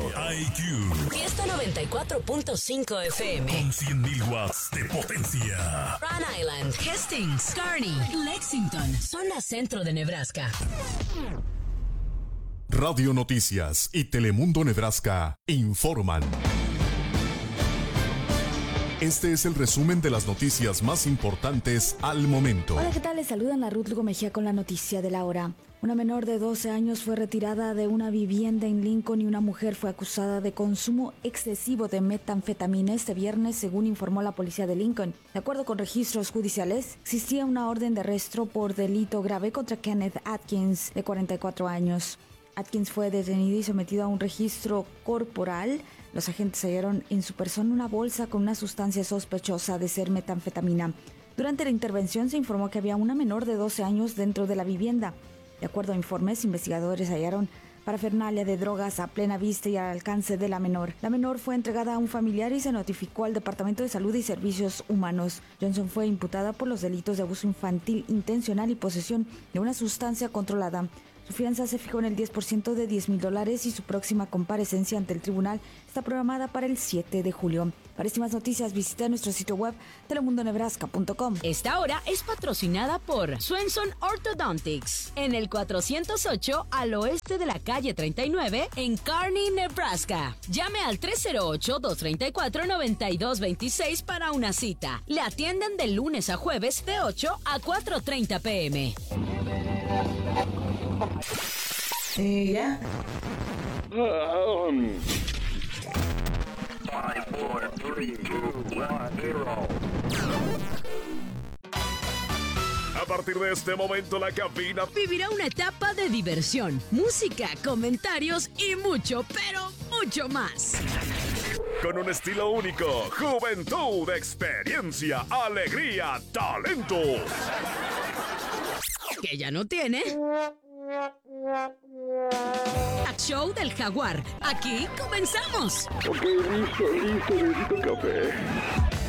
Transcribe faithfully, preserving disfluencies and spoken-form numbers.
I Q. Fiesta noventa y cuatro punto cinco F M. Con cien mil watts de potencia. Rhode Island, Hastings, Kearney, Lexington, zona centro de Nebraska. Radio Noticias y Telemundo Nebraska informan. Este es el resumen de las noticias más importantes al momento. Hola, ¿qué tal? Les saludan a Ruth Lugo Mejía con la noticia de la hora. Una menor de doce años fue retirada de una vivienda en Lincoln y una mujer fue acusada de consumo excesivo de metanfetamina este viernes, según informó la policía de Lincoln. De acuerdo con registros judiciales, existía una orden de arresto por delito grave contra Kenneth Atkins, de cuarenta y cuatro años. Atkins fue detenido y sometido a un registro corporal. Los agentes hallaron en su persona una bolsa con una sustancia sospechosa de ser metanfetamina. Durante la intervención se informó que había una menor de doce años dentro de la vivienda. De acuerdo a informes, investigadores hallaron parafernalia de drogas a plena vista y al alcance de la menor. La menor fue entregada a un familiar y se notificó al Departamento de Salud y Servicios Humanos. Johnson fue imputada por los delitos de abuso infantil intencional y posesión de una sustancia controlada. Su fianza se fijó en el diez por ciento de diez mil dólares y su próxima comparecencia ante el tribunal está programada para el siete de julio. Para estas más noticias, visita nuestro sitio web telemundo nebraska punto com. Esta hora es patrocinada por Swenson Orthodontics, en el cuatrocientos ocho al oeste de la calle treinta y nueve, en Kearney, Nebraska. Llame al tres cero ocho, dos tres cuatro, nueve dos dos seis para una cita. Le atienden de lunes a jueves de ocho a cuatro treinta pm. Eh, ya. Um. Five, four, three, two, one, zero. A partir de este momento, la cabina Vivirá una etapa de diversión, música, comentarios y mucho, pero mucho más. con un estilo único, juventud, experiencia, alegría, talento. Que ya no tiene. Show del Jaguar. Aquí comenzamos. Ok, listo, listo, necesito café.